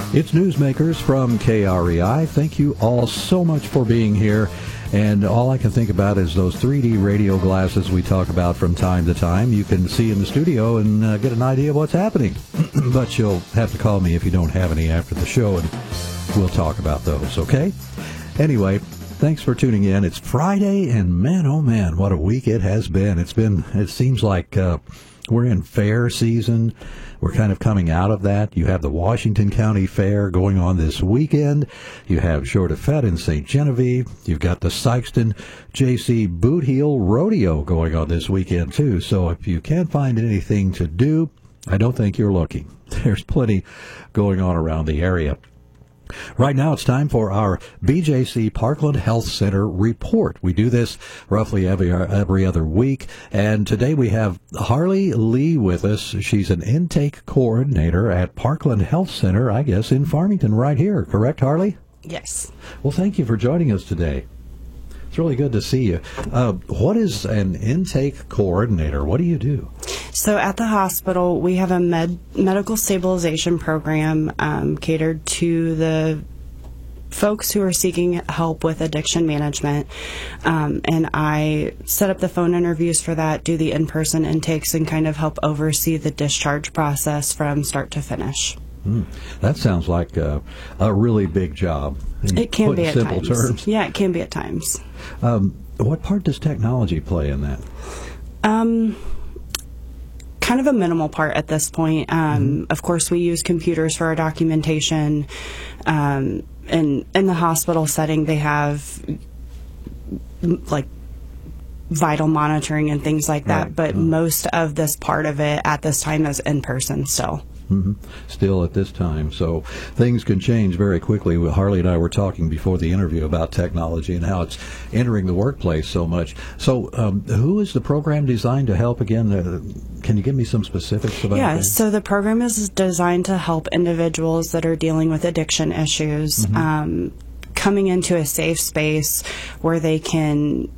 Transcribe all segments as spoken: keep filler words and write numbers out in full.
It's Newsmakers from K R E I. Thank you all so much for being here. And all I can think about is those three D radio glasses we talk about from time to time. You can see in the studio and uh, get an idea of what's happening. But you'll have to call me if you don't have any after the show, and we'll talk about those, okay? Anyway, thanks for tuning in. It's Friday, and man, oh man, what a week it has been. It's been, it seems like uh, we're in fair season. We're kind of coming out of that. You have the Washington County Fair going on this weekend. You have Jour de Fête in Saint Genevieve. You've got the Sikeston J C Boot Heel Rodeo going on this weekend, too. So if you can't find anything to do, I don't think you're looking. There's plenty going on around the area. Right now, it's time for our B J C Parkland Health Center report. We do this roughly every every other week, and today we have Harley Lee with us. She's an intake coordinator at Parkland Health Center, I guess, in Farmington right here. Correct, Harley? Yes. Well, thank you for joining us today. It's really good to see you. Uh, what is an intake coordinator? What do you do? So at the hospital, we have a med- medical stabilization program um, catered to the folks who are seeking help with addiction management. Um, and I set up the phone interviews for that, do the in-person intakes, and kind of help oversee the discharge process from start to finish. Mm, that sounds like a, a really big job. It can be at simple times. Terms. Yeah, it can be at times. Um, what part does technology play in that? Um, kind of a minimal part at this point. Um, mm-hmm. Of course, we use computers for our documentation. Um, and in the hospital setting, they have like vital monitoring and things like that. Right. But mm-hmm. most of this part of it at this time is in person still. Mm-hmm. Still at this time. So things can change very quickly. Harley and I were talking before the interview about technology and how it's entering the workplace so much. So um, who is the program designed to help again? Uh, can you give me some specifics about yeah, that? So the program is designed to help individuals that are dealing with addiction issues mm-hmm. um, coming into a safe space where they can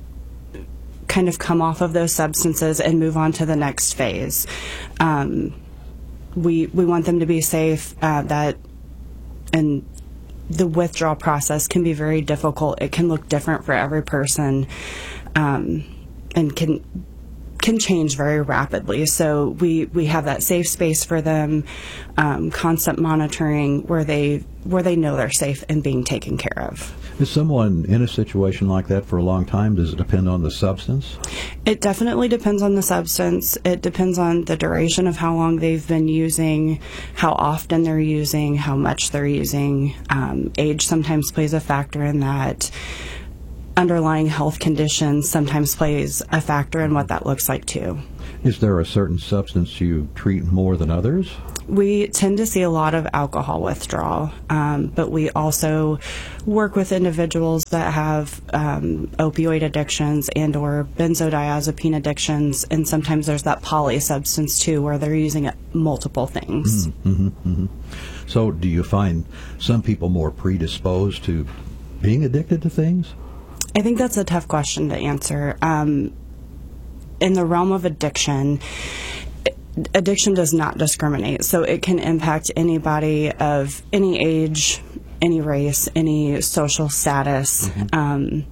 kind of come off of those substances and move on to the next phase. Um, We we want them to be safe, uh, that, and the withdrawal process can be very difficult. It can look different for every person, um, and can can change very rapidly. So we, we have that safe space for them, um, constant monitoring where they where they know they're safe and being taken care of. Is someone in a situation like that for a long time? Does it depend on the substance? It definitely depends on the substance. It depends on the duration of how long they've been using, how often they're using, how much they're using. Um, age sometimes plays a factor in that. Underlying health conditions sometimes plays a factor in what that looks like too. Is there a certain substance you treat more than others? We tend to see a lot of alcohol withdrawal, um, but we also work with individuals that have um, opioid addictions and or benzodiazepine addictions, and sometimes there's that poly substance too, where they're using multiple things. Mm-hmm, mm-hmm. So do you find some people more predisposed to being addicted to things? I think that's a tough question to answer. Um, in the realm of addiction, addiction does not discriminate, so it can impact anybody of any age, any race, any social status. Mm-hmm. Um,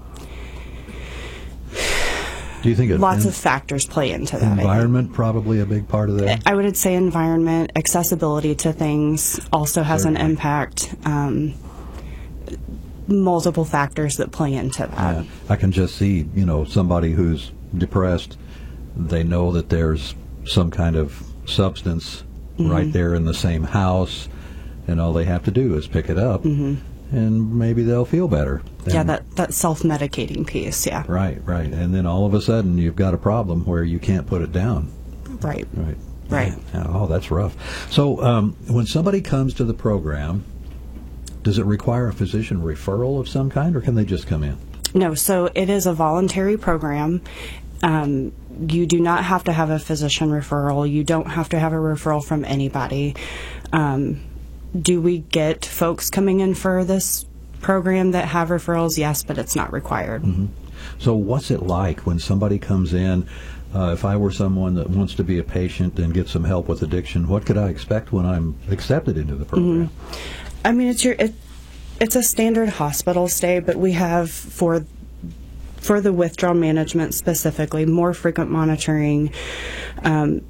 Do you think it, lots en- of factors play into that? Environment probably a big part of that? I would say environment, accessibility to things also has Certainly. an impact. Um, multiple factors that play into that. Yeah. I can just see, you know, somebody who's depressed, they know that there's some kind of substance mm-hmm. right there in the same house, and all they have to do is pick it up, mm-hmm. and maybe they'll feel better. And yeah, that, that self-medicating piece, yeah. Right, right. And then all of a sudden you've got a problem where you can't put it down. Right. Right. Right. Yeah. Oh, that's rough. So um, when somebody comes to the program, does it require a physician referral of some kind, or can they just come in? No, so it is a voluntary program. Um, you do not have to have a physician referral. You don't have to have a referral from anybody. Um, do we get folks coming in for this program that have referrals? Yes, but it's not required. Mm-hmm. So what's it like when somebody comes in, Uh, if I were someone that wants to be a patient and get some help with addiction, what could I expect when I'm accepted into the program? Mm-hmm. I mean, it's your it, it's a standard hospital stay, but we have for for the withdrawal management specifically more frequent monitoring. Um,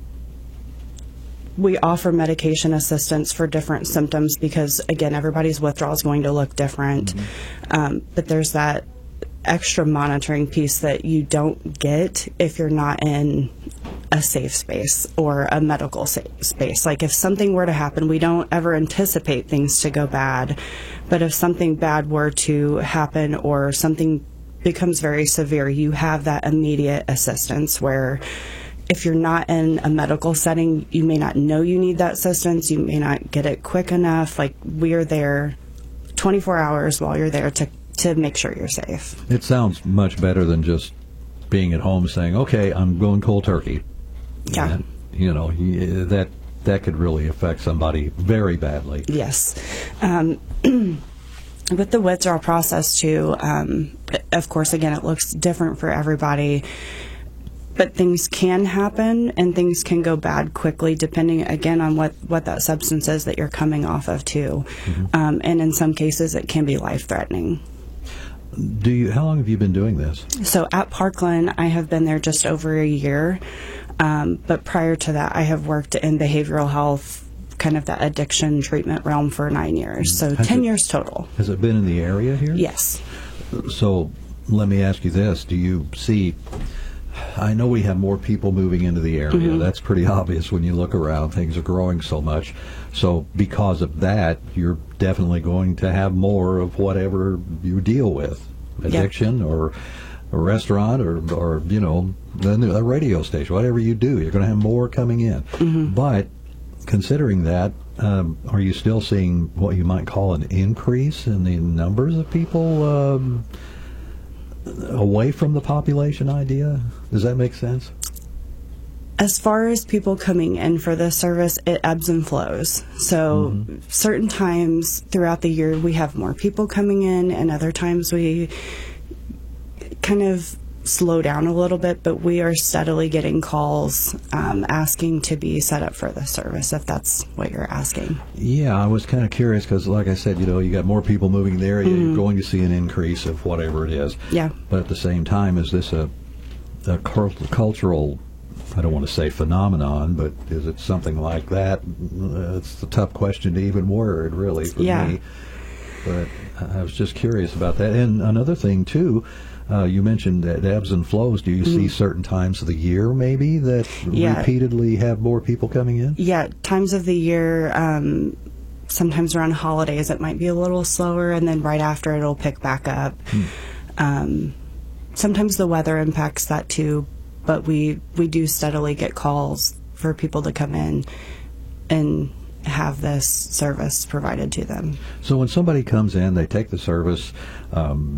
we offer medication assistance for different symptoms because, again, everybody's withdrawal is going to look different. Mm-hmm. Um, but there's that extra monitoring piece that you don't get if you're not in a safe space or a medical sa- space. Like if something were to happen, we don't ever anticipate things to go bad, but if something bad were to happen or something becomes very severe, you have that immediate assistance where if you're not in a medical setting, you may not know you need that assistance, you may not get it quick enough. Like we're there twenty-four hours while you're there to to make sure you're safe. It sounds much better than just being at home saying, okay, I'm going cold turkey. Yeah. And, you know, that that could really affect somebody very badly. Yes. Um, with the withdrawal process, too, um, of course, again, it looks different for everybody. But things can happen and things can go bad quickly depending, again, on what, what that substance is that you're coming off of, too. Mm-hmm. Um, and in some cases, it can be life-threatening. Do you? How long have you been doing this? So at Parkland, I have been there just over a year. Um, but prior to that, I have worked in behavioral health, kind of that addiction treatment realm for nine years. So has ten it, years total. Has it been in the area here? Yes. So let me ask you this. Do you see... I know we have more people moving into the area. Mm-hmm. That's pretty obvious when you look around. Things are growing so much. So because of that, you're definitely going to have more of whatever you deal with, addiction, yep. or a restaurant, or, or you know, a radio station, whatever you do. You're going to have more coming in. Mm-hmm. But considering that, um, are you still seeing what you might call an increase in the numbers of people um, away from the population idea? Does that make sense? As far as people coming in for this service, it ebbs and flows. So mm-hmm. certain times throughout the year we have more people coming in, and other times we kind of slow down a little bit, but we are steadily getting calls um, asking to be set up for the service, if that's what you're asking. Yeah, I was kind of curious because, like I said, you know, you got more people moving in the area, mm-hmm. you're going to see an increase of whatever it is. Yeah. But at the same time, is this a, a cultural, I don't want to say phenomenon, but is it something like that? It's a tough question to even word, really, for yeah. me. But I was just curious about that. And another thing, too, Uh, you mentioned that ebbs and flows. Do you mm. see certain times of the year, maybe, that yeah. repeatedly have more people coming in? Yeah, times of the year, um, sometimes around holidays it might be a little slower, and then right after it'll pick back up. Mm. Um, sometimes the weather impacts that too, but we, we do steadily get calls for people to come in and have this service provided to them. So when somebody comes in, they take the service, um,